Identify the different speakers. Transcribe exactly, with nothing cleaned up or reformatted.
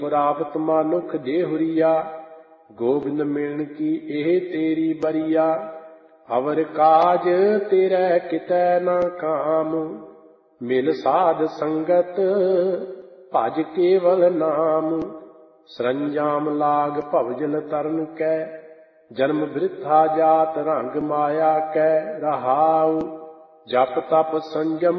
Speaker 1: ਪ੍ਰਾਪਤ ਮਾਨੁਖ ਦੇਹੁਰੀਆ। ਗੋਬਿੰਦ ਮਿਲਣ ਕੀ ਇਹ ਤੇਰੀ ਬਰੀਆ। ਅਵਰ ਕਾਜ ਤੇਰੇ ਕਿਤੈ ਨਾ ਕਾਮ। ਮਿਲ ਸਾਧ ਸੰਗਤ ਭਜ ਕੇਵਲ ਨਾਮ। ਸਰੰਜਾਮ ਲਾਗ ਭਵਜਲ ਤਰਨ ਕੈ। ਜਨਮ ਬਿਰਥਾ ਜਾਤ ਰੰਗ ਮਾਇਆ ਕੈ। ਰਹਾਉ ਜਪ ਤਪ ਸੰਜਮ